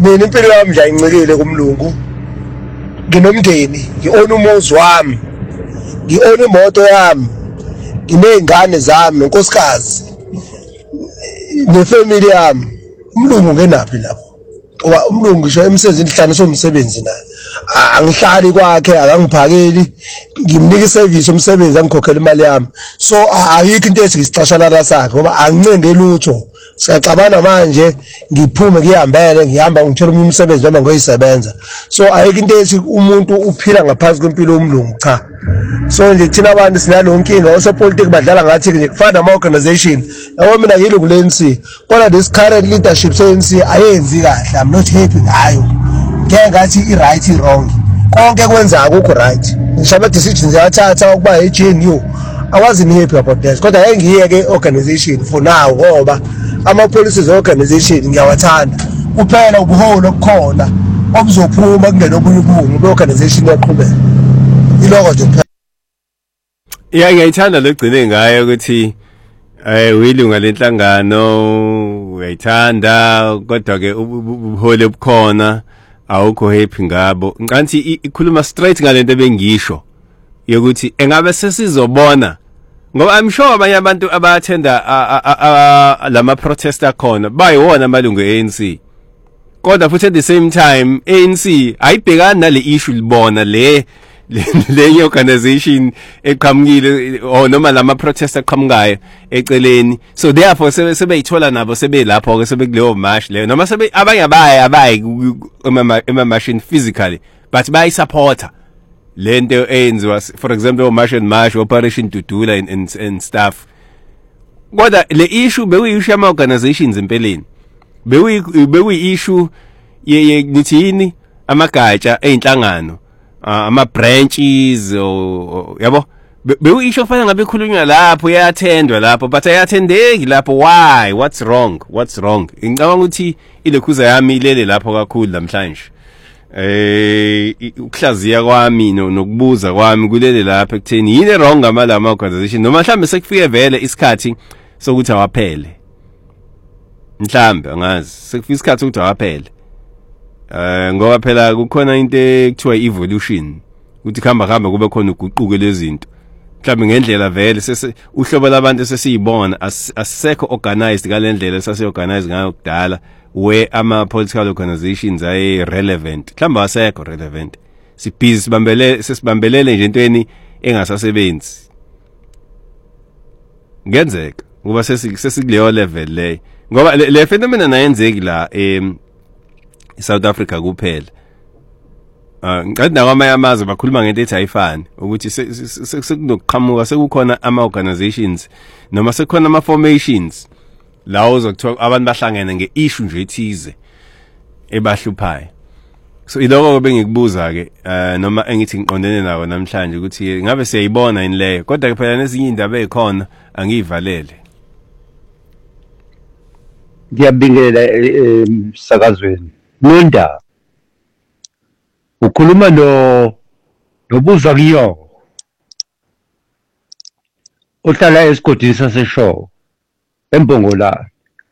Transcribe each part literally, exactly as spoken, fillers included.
mina impilo yami nje ayincikile kumlungu. Nginomndeni, ngi-own umuzi wami, ngi-own imoto yami, nginey'ngane zami nonkosikazi nefamily yami. Umlungu ngenaphi lapho? Ngoba umlungu ngisho emsebenzini hlanu somsebenzi naye. Angihlali kwakhe, akangiphakeli, ngimnika iservice umsebenzi angikhokhela imali yami. So ayikho into ethi ngisicashalana sakhe ngoba angincenge lutho. Siyaxabana manje ngiphume ngihambele ngihamba ngithola umunye umsebenzi noma ngoyisebenza. So ayikho into ethi umuntu uphila ngaphansi kwempilo yomlungu cha. So nje thina abantu sinalo nkinga osopolitiki badlala ngathi nje kufana ama organization. Yabo mina ngilungu le N C. Kodwa this current leadership se N C ayenzi kahle. I'm not happy ngayo. Ngeke ngathi i right i wrong. Konke kwenza akukho right. Ngisho ama decisions yathatha ukuba e G N U. I wasn't happy about that. Kodwa ngeke ngiyeke organization for now ngoba ama policies organization ngiyawathanda. Kuphela ubuholo okukhona obuzophuma kungena obunye ubungu be organization yaqhubeka. Iloko nje. Yeah, ngiyayithanda legcine ngayo ukuthi eh uyilunga lenhlangano uyayithanda kodwa ke ubuholi obukhona awukho happy ngabo. Nganthi ikhuluma straight ngalento bengisho yokuthi engabe sesizobona ngoba I'm sure abanye abantu abathenda lama protester khona bayiwona amalungu e A N C. Kodwa futhi at the same time A N C ayibhekani nale issue libona le le organization eqhamukile o noma lama protester aqhamukayo eceleni. So therefore sebeyithola nabo sebelapho ke sebekuleyo march leyo noma sebe abanye abaye abaye ema machine physically but bayi supporter lento eyenziwa for example march and march operation Dudula and, and, and stuff. Kodwa le issue bekuyisho ama organizations empeleni bewu bewu issue ye ngithini amagatsha einhlangano ama branches yabo bewu issue fana ngabe khulunywa lapho yathendwa lapho but ayathendeki lapho. Why? What's wrong? What's wrong? Ngicabanga ukuthi ilekhuza yami ilele lapho kakhulu namhlanje. Eh ukuhlaziya kwami nokubuza kwami kulele lapha ekutheni yini wrong ngama lama organization noma mhlambe sekufike vele isikhathi sokuthi awaphele. Mhlambe angazi sekufika isikhathi ukuthi awaphele. Eh ngoba phela kukhona into ekuthiwa evolution ukuthi khamba khamba kube khona uguquko lezinto. Mhlambe ngendlela vele sese uhlobo labantu sesiyibona asisekho organized ngalendlela sasiorganize ngayo kudala where ama political organizations are relevant. Mhlambe asekho relevant. Sibhizi sibambelele sesibambelele nje entweni engasasebenzi. Ngenzeka ngoba sesi sesikuleyo level le. Ngoba le phenomenon ayenzeki la em South Africa kuphela. Ah ngicela nawo amazwe bakhuluma ngento ethi ayifani ukuthi sekunokuqhamuka sekukhona ama organizations noma sekukhona ama formations la uzokuthiwa abantu bahlangene ngeissue nje ethize ebahluphayo. So iloko bengikubuza ke noma engithi ngiqondene nawo namhlanje ukuthi ngabe siyayibona ini leyo kodwa ke phela nezinye indaba ezikhona angiyivalele. Ngiyabingelela emsakazweni Nonda ukhuluma no nobuzwa kiyo ohlala esigodini saseshow eMbongolana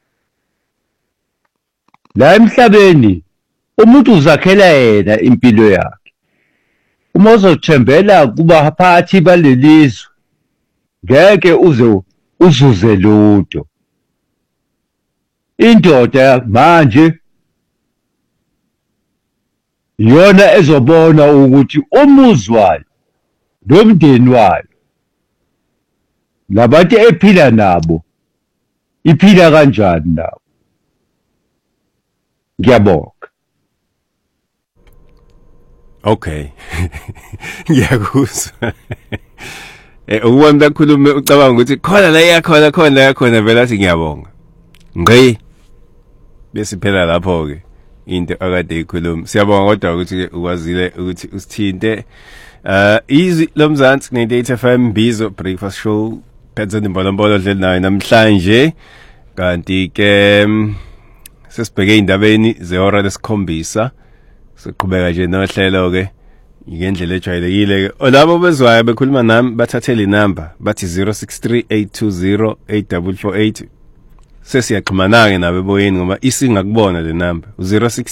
la emhlabeni umuntu uzakhela yena impilo yakhe. Uma uzothembela kuba phathi balelizwe ngeke uze uzuze lutho. Indoda manje yona ezobona ukuthi umuzi wayo nomndeni wayo labantu ephila nabo iphila kanjani nabo. Ngiyabonga. Okay. Ngiyakuzwa. Eh uwanda khulume ucabanga ukuthi khona la yakhona khona la yakhona vela athi ngiyabonga. Ngqi. Bese phela lapho ke into akade ikhuluma. Siyabonga kodwa ukuthi ukwazile ukuthi usithinte uh easy lomzansi ninety-eight F M Bizo breakfast show phezeni imbonombolo dleli nayo namhlanje kanti ke sesibheke indabeni zehora lesikhombisa siqhubeka nje nohlelo ke ngendlela ejwayelekile ke olabo bezwayo bekhuluma nami bathathele inamba bathi zero six three eight two zero eight four four eight sesiyaxhumana ke nabe boyeni ngoba isingakubona le number zero six